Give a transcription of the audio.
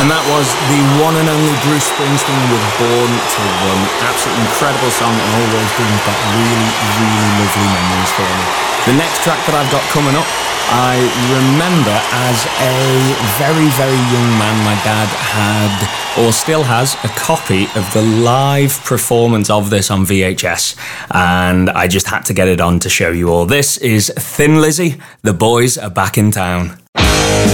And that was the one and only Bruce Springsteen with Born to Run. Absolutely incredible song and always brings back really, really lovely memories for me. The next track that I've got coming up, I remember as a very, very young man, my dad had, or still has, a copy of the live performance of this on VHS. And I just had to get it on to show you all. This is Thin Lizzy, The Boys Are Back in Town.